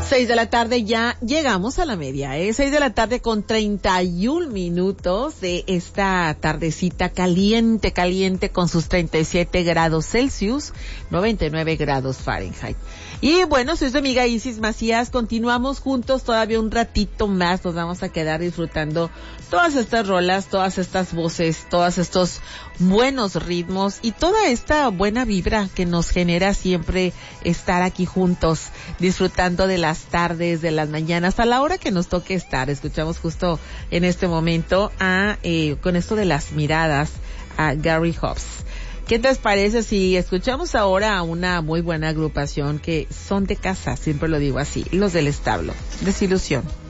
6 de la tarde, ya llegamos a la media, 6 de la tarde con 31 minutos de esta tardecita caliente, con sus 37 grados Celsius, 99 grados Fahrenheit. Y bueno, soy su amiga Isis Macías, continuamos juntos todavía un ratito más, nos vamos a quedar disfrutando todas estas rolas, todas estas voces, todos estos buenos ritmos y toda esta buena vibra que nos genera siempre estar aquí juntos, disfrutando de las tardes, de las mañanas, a la hora que nos toque estar. Escuchamos justo en este momento con esto de las miradas, a Gary Hobbs. ¿Qué te parece si escuchamos ahora a una muy buena agrupación que son de casa, siempre lo digo así, los del establo, Desilusión?